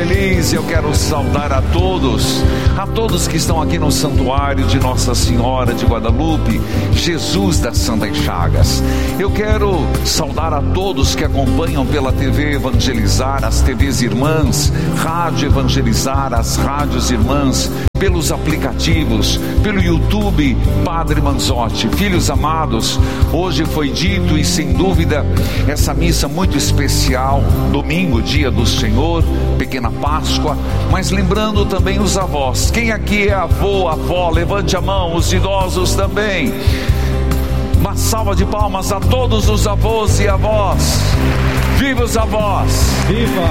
feliz. Eu quero saudar a todos que estão aqui no santuário de Nossa Senhora de Guadalupe, Jesus das Santas Chagas. Eu quero saudar a todos que acompanham pela TV Evangelizar, as TVs irmãs, Rádio Evangelizar, as rádios irmãs, pelos aplicativos, pelo YouTube Padre Manzotti. Filhos amados, hoje foi dito, e sem dúvida essa missa muito especial, domingo, dia do Senhor, pequena Páscoa, mas lembrando também os avós. Quem aqui é avô, avó? Levante a mão. Os idosos também. Uma salva de palmas a todos os avós e avós. Viva os avós! Viva!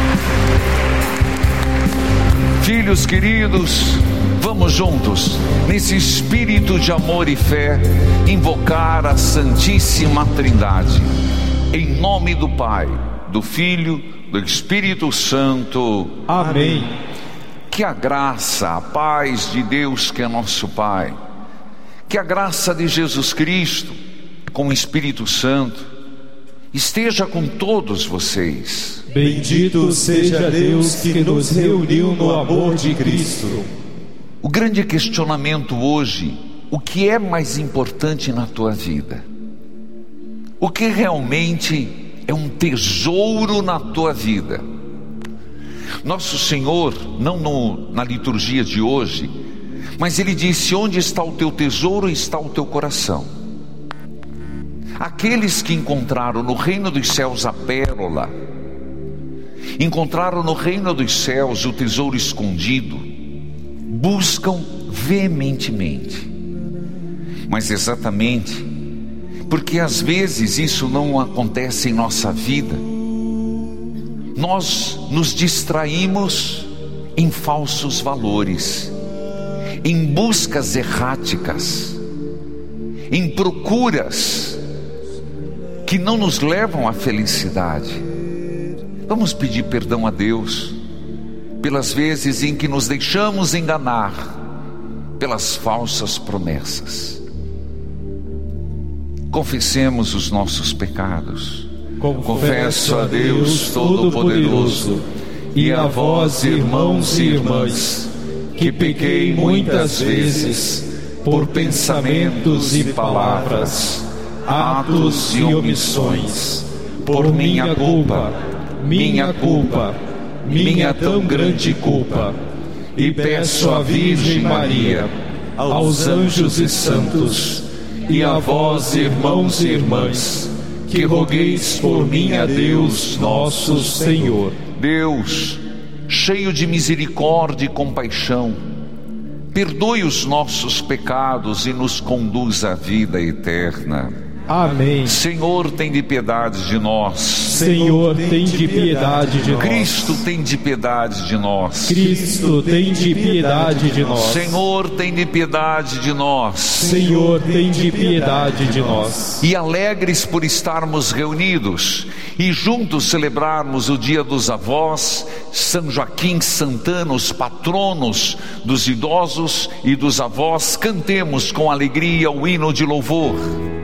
Filhos queridos, vamos juntos, nesse espírito de amor e fé, invocar a Santíssima Trindade. Em nome do Pai, do Filho, do Espírito Santo. Amém. Que a graça, a paz de Deus, que é nosso Pai, que a graça de Jesus Cristo, com o Espírito Santo, esteja com todos vocês. Bendito seja Deus que nos reuniu no amor de Cristo. O grande questionamento hoje: o que é mais importante na tua vida? O que realmente é um tesouro na tua vida? Nosso Senhor, não na liturgia de hoje, mas Ele disse: onde está o teu tesouro, está o teu coração. Aqueles que encontraram no reino dos céus a pérola, encontraram no reino dos céus o tesouro escondido, buscam veementemente. Mas exatamente porque às vezes isso não acontece em nossa vida, nós nos distraímos em falsos valores, em buscas erráticas, em procuras que não nos levam à felicidade. Vamos pedir perdão a Deus pelas vezes em que nos deixamos enganar pelas falsas promessas. Confessemos os nossos pecados. Confesso a Deus Todo-Poderoso e a vós, irmãos e irmãs, que pequei muitas vezes por pensamentos e palavras, atos e omissões, por minha culpa, minha tão grande culpa, e peço à Virgem Maria, aos anjos e santos, e a vós, irmãos e irmãs, que rogueis por mim a Deus nosso Senhor. Deus, cheio de misericórdia e compaixão, perdoe os nossos pecados e nos conduz à vida eterna. Amém. Senhor, tem de piedade de nós. Senhor, tem de piedade de nós. Cristo, tem de piedade de nós. Cristo, tem de piedade de nós. Senhor, tem de piedade de nós. Senhor, tem de piedade de nós. E alegres por estarmos reunidos e juntos celebrarmos o dia dos avós, São Joaquim Santana, os patronos dos idosos e dos avós, cantemos com alegria o hino de louvor.